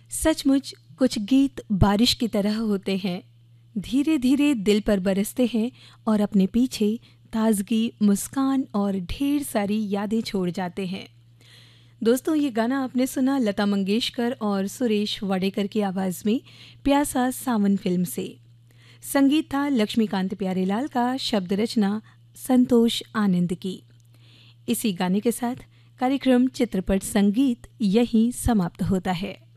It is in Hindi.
सचमुच कुछ गीत बारिश की तरह होते हैं, धीरे धीरे दिल पर बरसते हैं और अपने पीछे ताजगी, मुस्कान और ढेर सारी यादें छोड़ जाते हैं। दोस्तों, ये गाना आपने सुना लता मंगेशकर और सुरेश वाडेकर की आवाज़ में प्यासा सावन फिल्म से। संगीत था लक्ष्मीकांत प्यारेलाल का, शब्द रचना संतोष आनंद की। इसी गाने के साथ कार्यक्रम चित्रपट संगीत यहीं समाप्त होता है।